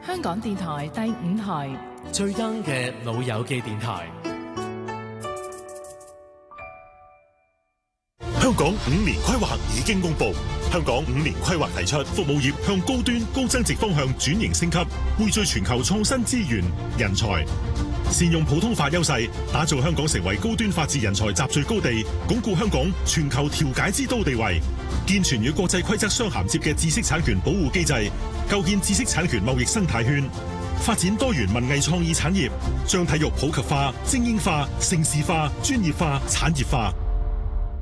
香港電台第5台， 最 young 嘅老友記電台。 香港5年規劃已經公布，香港5年規劃提出服務業向高端高增值方向轉型升級，匯聚全球創新資源、人才，善用普通法優勢，打造香港成為高端法治人才集聚高地，鞏固香港全球調解之都地位，健全與國際規則相銜接嘅知識產權保護機制，構建知識產權貿易生態圈，發展多元文藝創意產業，將體育普及化、精英化、盛事化、專業化、產業化。